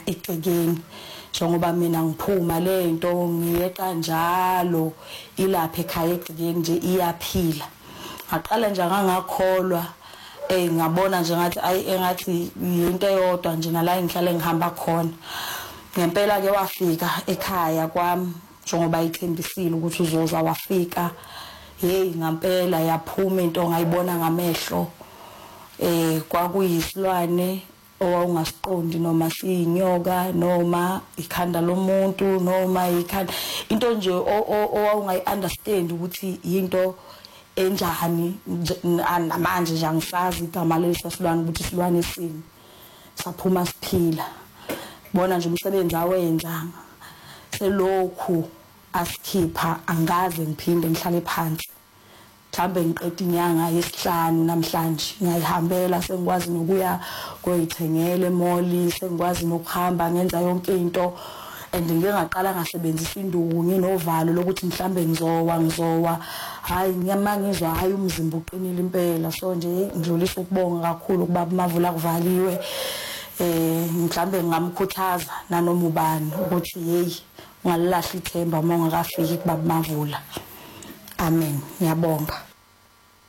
egcekeni njengoba mina ngiphuma lento ngiyeqa njalo ilapha ekhaya egcekeni nje iyaphila ngaqala nje ngangakholwa ngabona nje ngathi engathi into eyodwa nje nala engihlale ngihamba khona ngempela ke wafika ekhaya kwami njengoba ithembisile ukuthi uzoza wafika hey ngempela yaphuma into ngayibona ngamehlo kwakuyisilwane owawungasiqondi noma siyinyoka noma ikhanda lomuntu noma ikhanda into nje owawungayi understand ukuthi into enjani namanje nje angisazi igama lesilwane ukuthi isilwane esini saphuma siphila bona nje umsebenzi awenza selokhu asikhipha angaze ngiphinde ngihlale phansi mhlambe ngiqeda inyanga yesihlanu namhlanje ngiyihambela sengikwazi nokuya koyithengele emoli sengikwazi nokuhamba ngenza yonke into and ngingaqala ngasebenzisa induku nginovalo lokuthi mhlambe ngizowa hayi ngiyamangizwa hayi umzimba uqinile impela so nje ngidlulisa ukubonga kakhulu kuba Mavula kuvaliwe mhlambe ngamkhuthaza nanoma ubani ukuthi hey ungalilahla ithemba uma ungakafiki kuba Mavula amen ngiyabonga